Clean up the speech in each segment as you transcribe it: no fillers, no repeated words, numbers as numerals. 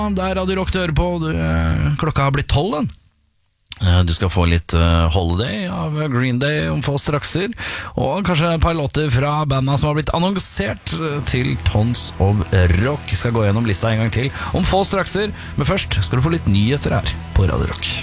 Det er Radio Rock du hører på. Klokka har blitt 12 den. Du skal få litt Holiday av Green Day om få strakser, og kanskje et par låter fra bandene som har blitt annonsert til Tons of Rock. Skal gå gjennom lista en gang til om få strakser, men først skal du få litt nyheter her på Radio Rock.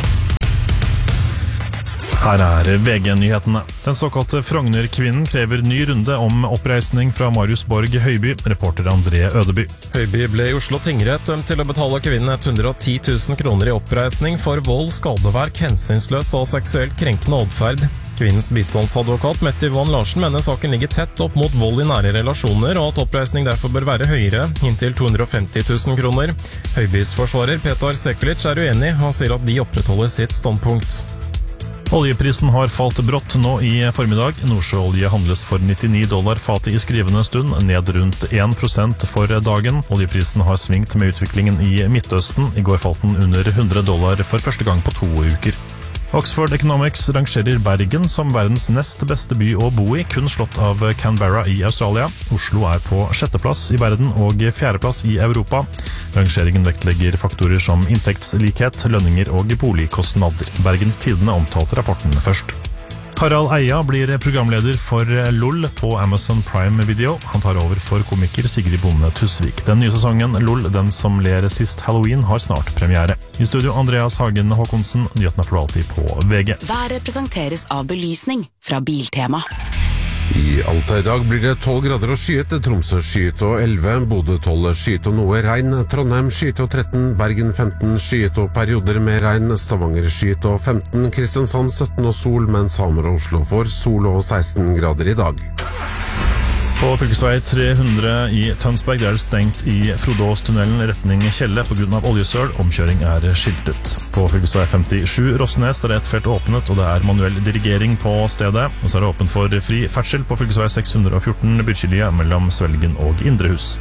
Her er VG-nyhetene. Den såkalte Frogner-kvinnen krever ny runde om oppreisning fra Marius Borg Høiby, reporter André Ødeby. Høiby ble i Oslo tingrett dømt til å betale kvinnen 110 000 kroner i oppreisning for vold, skadeverk, hensynsløs og seksuelt krenkende adferd. Kvinnens bistandsadvokat Mette Yvonne Larsen mener saken ligger tett opp mot vold i nære relasjoner, og at oppreisning derfor bør være høyere, inntil 250 000 kroner. Høibys forsvarer Petar Sekulic er uenig, han sier at de opprettholder sitt standpunkt. Oljeprisen har falt brått nå i formiddag. Nordsjøolje handles for $99 fatet i skrivende stund, ned rundt 1% for dagen. Oljeprisen har svingt med utviklingen i Midtøsten. I går falt den under $100 for første gang på 2 uker. Oxford Economics rangerer Bergen som verdens nest beste by å bo i, kun slått av Canberra i Australia. Oslo er på 6. plass i verden og 4. plass i Europa. Rangeringen vektlegger faktorer som inntektslikhet, lønninger og boligkostnader. Bergens Tidende omtalte rapporten først. Harald Eia blir programleder for LOL på Amazon Prime Video. Han tar over for komiker Sigrid Bonde Tusvik. Den nye sesongen LOL, den som ler sist Halloween, har snart premiere. I studio Andreas Hagen Håkonsen, nyhetene får du alltid på VG. Været presenteres av belysning fra Biltema. I Alta i dag blir det 12 grader og skyet, Tromsø skyet og 11, Bodø 12 skyet og noe regn, Trondheim skyet og 13, Bergen 15 skyet og perioder med regn, Stavanger skyet og 15, Kristiansand 17 og sol, mens Hamar og Oslo får sol og 16 grader i dag. På fylkesvei 300 i Tønsberg er det stengt i Frodåstunnelen retning Kjelle på grunn av oljesøl. Omkjøring er skiltet. På fylkesvei 57 Rosnes er det et felt åpnet, og det er manuell dirigering på stedet. Og så er det åpent for fri ferdsel på fylkesvei 614 Byrkjelia mellom Svelgen og Indrehus.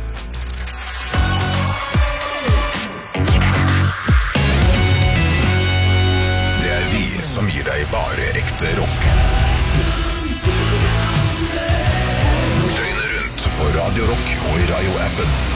Det er vi som gir deg bare ekte rock. Døgnet rundt på Radio Rock og i Radio-appen.